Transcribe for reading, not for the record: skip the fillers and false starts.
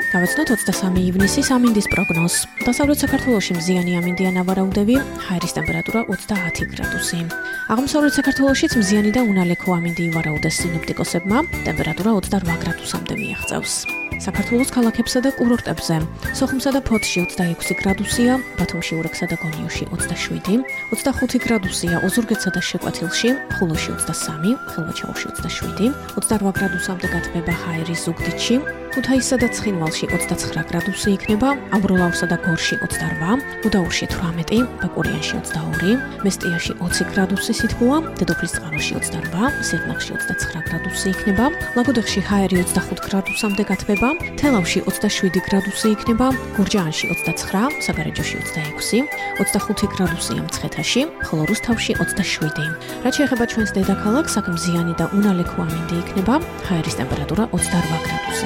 Გავეცნოთ 23 ივნისის ამინდის პროგნოზს. დასავლეთ საქართველოში მზიანი ამინდია ნავარაუდები, ჰაერის ტემპერატურა 30 გრადუსი. აღმოსავლეთ საქართველოშიც მზიანი და უნალექო ამინდი ივარაუდეს სინოპტიკოსებმა, ტემპერატურა 28 გრადუსამდე მიაღწევს. საქართველოს ქალაქებსა და კურორტებზე. სოხუმსა და ფოთში 26 გრადუსია, ბათუმში, ურექსა და გონიოში 27, 25 გრადუსია ოზურგეთსა და შეკვეთილში, ხულოში 23, ხელვაჩაურში 27, 28 გრადუსამდე გათბება ჰაერის ზუგდიდში, ქუთაისსა და ცხინვალში 29 გრადუსი იქნება, ამბროლაურსა და გორში 28, უდაურში 18, ბაკურიანში 22, მესტიაში 20 გრადუსი სითბოა, დედოფლისწყაროში 28, სიღნაღში 29 გრადუსი იქნება, ლაგოდეხში ჰაერი 25 გრადუსამდე გათბება, თელავში 27 გრადუსი იქნება, გურჯაანში 29, საგარეჯოში 26, 25 გრადუსია მცხეთაში, ხოლო რუსთავში 27. რაც შეეხება ჩვენს დედაქალაქს, აქ მზიანი და უნალექო ამინდი იქნება, ჰაერის ტემპერატურა 28 გრადუსი.